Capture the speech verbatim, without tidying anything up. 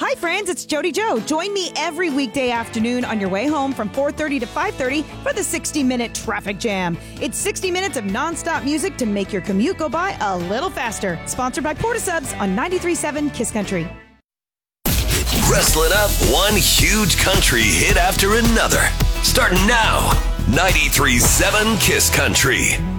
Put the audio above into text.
Hi, friends. It's Jody Joe. Join me every weekday afternoon on your way home from four thirty to five thirty for the sixty minute Traffic Jam. It's sixty minutes of nonstop music to make your commute go by a little faster. Sponsored by Portisubs on ninety-three point seven Kiss Country. Wrestling up one huge country hit after another. Starting now, ninety-three point seven Kiss Country.